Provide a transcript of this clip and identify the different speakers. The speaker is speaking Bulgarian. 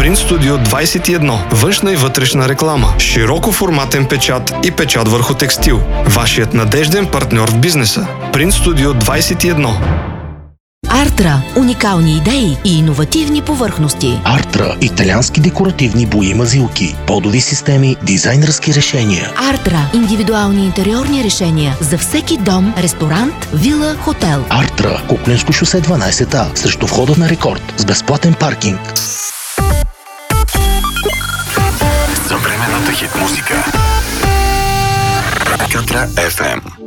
Speaker 1: Print Studio 21. Външна и вътрешна реклама. Широкоформатен печат и печат върху текстил. Вашият надежден партньор в бизнеса. Print Studio 21.
Speaker 2: Артра – уникални идеи и иновативни повърхности.
Speaker 3: Артра – италиански декоративни бои, мазилки, подови системи, дизайнерски решения.
Speaker 2: Артра – индивидуални интериорни решения за всеки дом, ресторант, вила, хотел.
Speaker 3: Артра – Кукленско шосе 12А, срещу входа на Рекорд, с безплатен паркинг.
Speaker 4: Съвременната хит музика. Катра FM.